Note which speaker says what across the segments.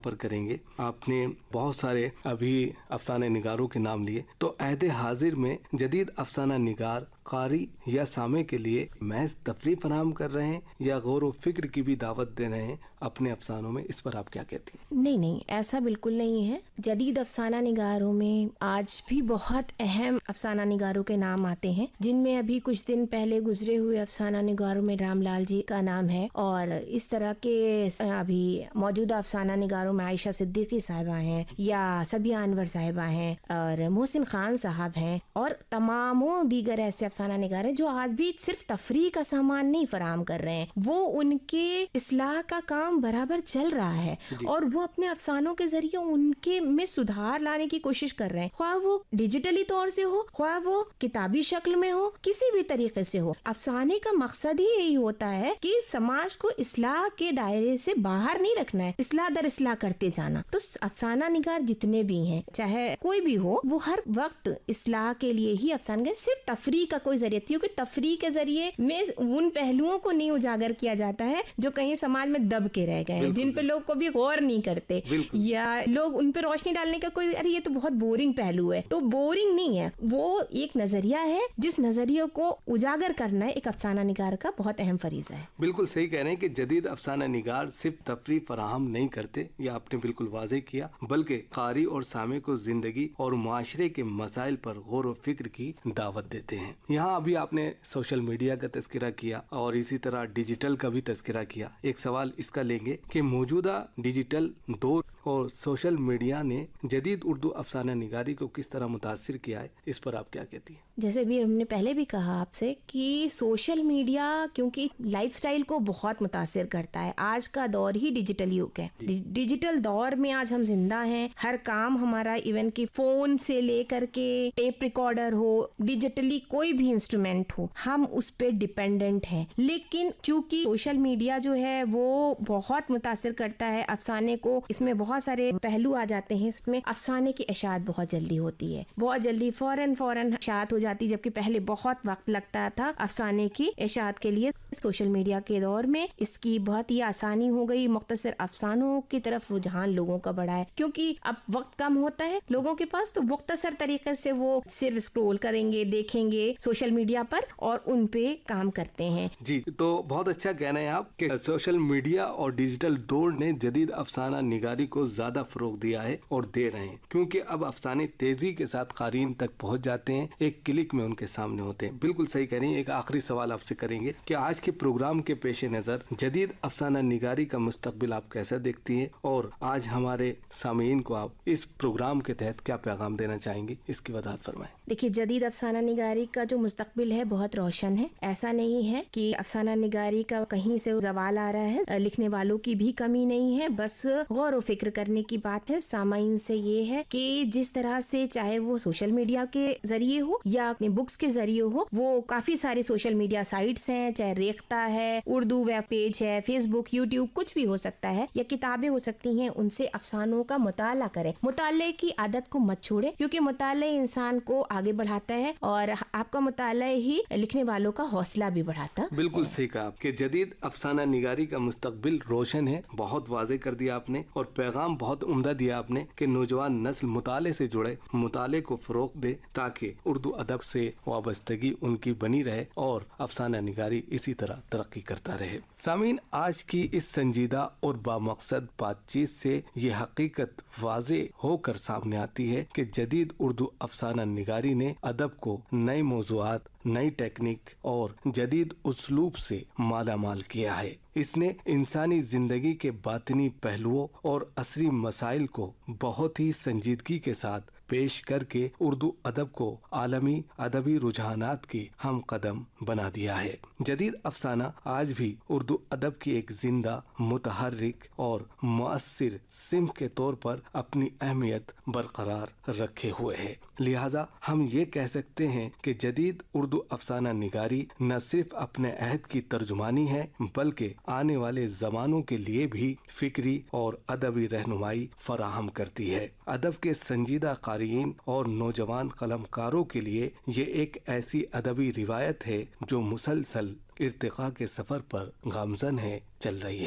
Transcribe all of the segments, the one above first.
Speaker 1: پر کریں گے. آپ نے بہت سارے ابھی افسانہ نگاروں کے نام لیے، تو عہد حاضر میں جدید افسانہ نگار قاری یا سامع کے لیے محض تفریح فراہم کر رہے ہیں یا غور و فکر کی بھی دعوت دے رہے ہیں اپنے افسانوں میں؟ اس پر آپ کیا کہتی ہیں؟
Speaker 2: نہیں، ایسا بالکل نہیں ہے. جدید افسانہ نگاروں میں آج بھی بہت اہم افسانہ نگاروں کے نام آتے ہیں، جن میں ابھی کچھ دن پہلے گزرے ہوئے افسانہ نگاروں میں رام لال جی کا نام ہے، اور اس طرح کے ابھی موجودہ افسانہ نگاروں میں عائشہ صدیقی صاحبہ ہیں، یا سبیہ انور صاحبہ ہیں، اور محسن خان صاحب ہیں، اور تماموں دیگر ایسے افسانہ نگار ہیں جو آج بھی صرف تفریح کا سامان نہیں فراہم کر رہے ہیں، وہ ان کے اصلاح کا کام برابر چل رہا ہے، اور وہ اپنے افسانوں کے ذریعے ان کے میں سدھار لانے کی کوشش کر رہے ہیں، خواہ وہ ڈیجیٹلی طور سے ہو، خواہ وہ کتابی شکل میں ہو، کسی بھی طریقے سے ہو. افسانے کا مقصد ہی یہی ہوتا ہے کہ سماج کو اصلاح کے دائرے سے باہر نہیں رکھنا ہے، اصلاح در اصلاح کرتے جانا. تو افسانہ نگار جتنے بھی ہیں، چاہے کوئی بھی ہو، وہ ہر وقت اصلاح کے لیے ہی افسانہ نگار، صرف تفریح کا کوئی ذریعہ، کیونکہ تفریح کے ذریعے میں ان پہلوؤں کو نہیں اجاگر کیا جاتا ہے جو کہیں سماج میں دب کے رہ گئے ہیں، جن پہ لوگ کبھی غور نہیں کرتے، یا لوگ ان پہ روشنی ڈالنے کا کوئی ارے یہ تو بہت بورنگ پہلو ہے. تو بورنگ نہیں ہے، وہ ایک نظریہ ہے جس نظریے کو اجاگر کرنا ایک افسانہ نگار کا بہت اہم فریضہ ہے.
Speaker 1: بالکل صحیح کہہ رہے ہیں کہ جدید افسانہ نگار صرف تفریح فراہم نہیں کرتے، یہ آپ نے بالکل واضح کیا، بلکہ قاری اور سامع کو زندگی اور معاشرے کے مسائل پر غور و فکر کی دعوت دیتے ہیں. یہاں ابھی آپ نے سوشل میڈیا کا تذکرہ کیا اور اسی طرح ڈیجیٹل کا بھی تذکرہ کیا. ایک سوال اس کا لیں گے کہ موجودہ ڈیجیٹل دور اور سوشل میڈیا نے جدید اردو افسانہ نگاری کو کس طرح متاثر کیا ہے، اس پر آپ کیا کہتی ہیں؟
Speaker 2: جیسے بھی ہم نے پہلے بھی کہا آپ سے کہ سوشل میڈیا کیونکہ لائف سٹائل کو بہت متاثر کرتا ہے. آج کا دور ہی ڈیجیٹل یوگ ہے، ڈیجیٹل دور میں آج ہم زندہ ہیں. ہر کام ہمارا ایون کہ فون سے لے کر کے ٹیپ ریکارڈر ہو، ڈیجیٹلی کوئی بھی انسٹرومنٹ ہو، ہم اس پہ ڈیپینڈنٹ ہیں. لیکن چونکہ سوشل میڈیا جو ہے وہ بہت متاثر کرتا ہے افسانے کو، اس میں بہت سارے پہلو آ جاتے ہیں. اس میں افسانے کی اشاعت بہت جلدی ہوتی ہے، بہت جلدی فوراً اشاعت ہو جاتی، جبکہ پہلے بہت وقت لگتا تھا افسانے کی اشاعت کے لیے. سوشل میڈیا کے دور میں اس کی بہت ہی آسانی ہو گئی، مختصر افسانوں کی طرف رجحان لوگوں کا بڑھا ہے، کیونکہ اب وقت کم ہوتا ہے لوگوں کے پاس، تو مختصر طریقے سے وہ صرف اسکرول کریں گے، دیکھیں گے سوشل میڈیا پر اور ان پہ کام کرتے ہیں.
Speaker 1: جی، تو بہت اچھا کہنا ہے آپ کہ سوشل میڈیا اور ڈیجیٹل دور نے جدید افسانہ نگاری کو زیادہ فروغ دیا ہے اور دے رہے ہیں، کیونکہ اب افسانے تیزی کے ساتھ قارئین تک پہنچ جاتے ہیں، ایک کلک میں ان کے سامنے ہوتے ہیں. بالکل صحیح کہہ رہی ہیں. ایک آخری سوال آپ سے کریں گے کہ آج کے پروگرام کے پیش نظر جدید افسانہ نگاری کا مستقبل آپ کیسا دیکھتی ہیں، اور آج ہمارے سامعین کو آپ اس پروگرام کے تحت کیا پیغام دینا چاہیں گے، اس کی وضاحت فرمائیں.
Speaker 2: دیکھیے، جدید افسانہ نگاری کا جو مستقبل ہے بہت روشن ہے. ایسا نہیں ہے کہ افسانہ نگاری کا کہیں سے زوال آ رہا ہے، لکھنے والوں کی بھی کمی نہیں ہے، بس غور و فکر کرنے کی بات ہے. سامعین سے یہ ہے کہ جس طرح سے چاہے وہ سوشل میڈیا کے ذریعے ہو یا اپنے بکس کے ذریعے ہو، وہ کافی سارے سوشل میڈیا سائٹس ہیں، چاہے ریختہ ہے، اردو ویب پیج ہے، فیس بک، یوٹیوب، کچھ بھی ہو سکتا ہے، یا کتابیں ہو سکتی ہیں. ان سے افسانوں کا مطالعہ کریں، مطالعے کی عادت کو مت چھوڑیں، کیونکہ مطالعہ انسان کو آگے بڑھاتا ہے اور آپ کا مطالعہ ہی لکھنے والوں کا حوصلہ بھی بڑھاتا.
Speaker 1: بالکل صحیح کہا کہ جدید افسانہ نگاری کا مستقبل روشن ہے. بہت واضح کر دیا آپ نے، اور پیغام بہت عمدہ دیا آپ نے کہ نوجوان نسل مطالعے سے جڑے، مطالعے کو فروغ دے تاکہ اردو ادب سے وابستگی ان کی بنی رہے اور افسانہ نگاری اسی طرح ترقی کرتا رہے. سامعین، آج کی اس سنجیدہ اور بامقصد بات چیت سے یہ حقیقت واضح ہو کر سامنے آتی ہے کہ جدید اردو افسانہ نگاری نے ادب کو نئے موضوعات، نئی ٹیکنیک اور جدید اسلوب سے مالا مال کیا ہے. اس نے انسانی زندگی کے باطنی پہلوؤں اور عصری مسائل کو بہت ہی سنجیدگی کے ساتھ پیش کر کے اردو ادب کو عالمی ادبی رجحانات کی ہم قدم بنا دیا ہے. جدید افسانہ آج بھی اردو ادب کی ایک زندہ، متحرک اور مؤثر سمت کے طور پر اپنی اہمیت برقرار رکھے ہوئے ہے. لہذا ہم یہ کہہ سکتے ہیں کہ جدید اردو افسانہ نگاری نہ صرف اپنے عہد کی ترجمانی ہے، بلکہ آنے والے زمانوں کے لیے بھی فکری اور ادبی رہنمائی فراہم کرتی ہے. ادب کے سنجیدہ قارئین اور نوجوان قلم کاروں کے لیے یہ ایک ایسی ادبی روایت ہے جو مسلسل ارتقاء کے سفر پر گامزن ہے، چل رہی ہے.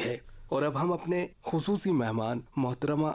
Speaker 1: اور اب ہم اپنے خصوصی مہمان محترمہ